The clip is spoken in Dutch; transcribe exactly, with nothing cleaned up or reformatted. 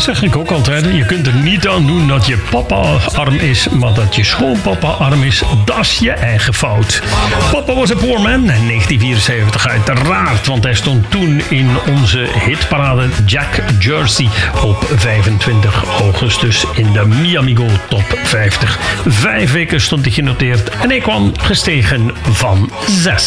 zeg ik ook altijd. Je kunt er niet aan doen dat je papa arm is, maar dat je schoonpapa arm is, dat is je eigen fout. Papa Was a Poor Man, negentien vierenzeventig uiteraard, want hij stond toen in onze hitparade Jack Jersey op vijfentwintig augustus in de Miamigo Top vijftig. Vijf weken stond hij genoteerd en hij kwam gestegen van zes.